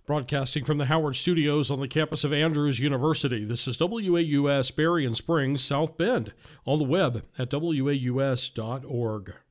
Broadcasting from the Howard Studios on the campus of Andrews University, this is WAUS Berrien Springs, South Bend, on the web at waus.org.